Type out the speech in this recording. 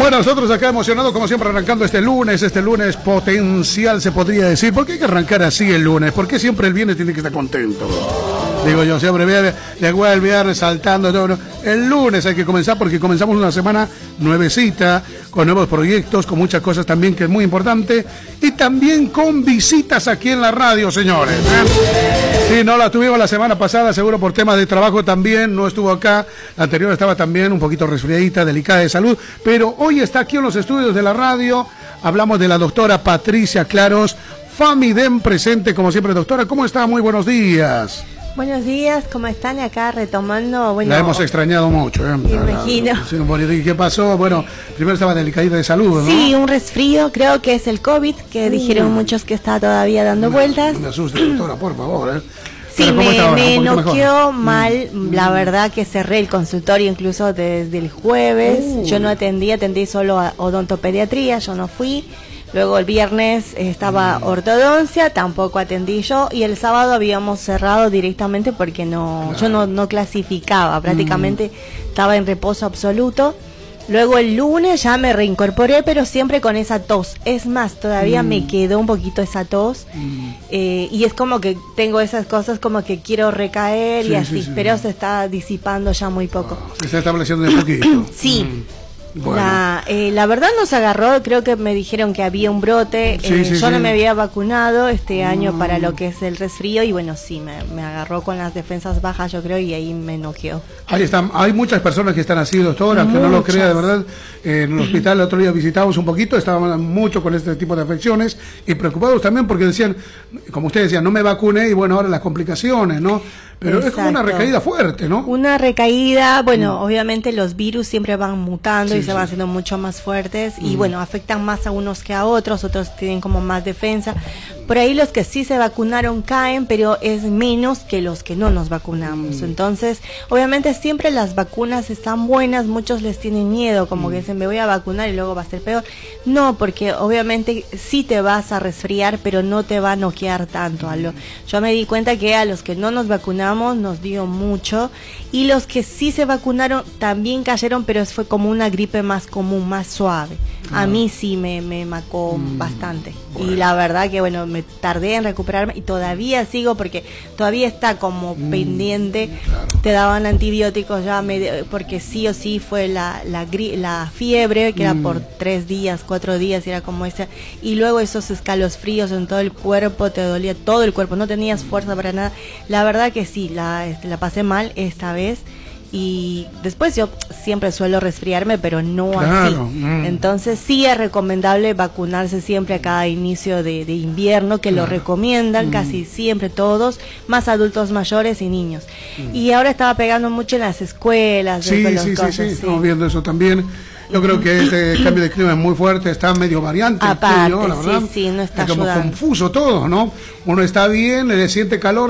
Bueno, nosotros acá emocionados como siempre arrancando este lunes potencial se podría decir. ¿Por qué hay que arrancar así el lunes? ¿Por qué siempre el viernes tiene que estar contento? Digo yo, siempre de el viernes saltando todo. El lunes hay que comenzar porque comenzamos una semana nuevecita, con nuevos proyectos, con muchas cosas también que es muy importante. Y también con visitas aquí en la radio, señores. Sí, no la tuvimos la semana pasada, seguro por temas de trabajo también, no estuvo acá. La anterior estaba también un poquito resfriadita, delicada de salud. Pero hoy está aquí en los estudios de la radio. Hablamos de la doctora Patricia Claros, Famidem presente, como siempre. Doctora, ¿cómo está? Muy buenos días. Buenos días, ¿cómo están acá retomando? Bueno, la hemos extrañado mucho, ¿eh? Me imagino. Sí, ¿y qué pasó? Bueno, primero estaba delicadita de salud, ¿no? Sí, un resfrío, creo que es el COVID, que dijeron muchos que está todavía dando vueltas. No me asuste, doctora, por favor, ¿eh? Sí, me noqueó mal, la verdad que cerré el consultorio incluso desde el jueves. Yo no atendí solo a odontopediatría, yo no fui. Luego el viernes estaba ortodoncia, tampoco atendí yo, y el sábado habíamos cerrado directamente porque yo no clasificaba, prácticamente estaba en reposo absoluto. Luego el lunes ya me reincorporé, pero siempre con esa tos. Es más, todavía me quedó un poquito esa tos. Y es como que tengo esas cosas como que quiero recaer y así, pero se está disipando ya muy poco. Se está estableciendo de poquito. Sí. Bueno. La verdad nos agarró, creo que me dijeron que había un brote, yo no me había vacunado este año para lo que es el resfrío y bueno, sí, me agarró con las defensas bajas yo creo y ahí me noqueó. Ahí están, hay muchas personas que están así, doctora, que no lo crea de verdad, en el hospital el otro día visitamos un poquito, estaban mucho con este tipo de afecciones y preocupados también porque decían, como usted decía, no me vacuné y bueno, ahora las complicaciones, ¿no? Pero exacto. Es como una recaída fuerte, ¿no? Una recaída, bueno, obviamente los virus siempre van mutando y se van haciendo mucho más fuertes y bueno, afectan más a unos que a otros tienen como más defensa. Por ahí los que sí se vacunaron caen, pero es menos que los que no nos vacunamos. Entonces, obviamente siempre las vacunas están buenas, muchos les tienen miedo, como que dicen me voy a vacunar y luego va a ser peor. No, porque obviamente sí te vas a resfriar, pero no te va a noquear tanto. Yo me di cuenta que a los que no nos vacunamos nos dio mucho y los que sí se vacunaron también cayeron, pero fue como una gripe más común, más suave. A mí sí me marcó bastante. Bueno. Y la verdad que bueno, me tardé en recuperarme y todavía sigo porque todavía está como pendiente. Claro. Te daban antibióticos ya porque sí o sí fue la fiebre que era por 3 días, 4 días, era como esa, y luego esos escalofríos en todo el cuerpo, te dolía todo el cuerpo, no tenías fuerza para nada. La verdad que sí, la pasé mal esta vez. Y después yo siempre suelo resfriarme, pero no así. Entonces sí es recomendable vacunarse siempre a cada inicio de invierno, que lo recomiendan casi siempre todos, más adultos mayores y niños. Y ahora estaba pegando mucho en las escuelas. Sí, estamos viendo eso también. Yo creo que este cambio de clima es muy fuerte, está medio variante. Aparte, la verdad. Sí, no está es como ayudando. Confuso todo, ¿no? Uno está bien, le siente calor.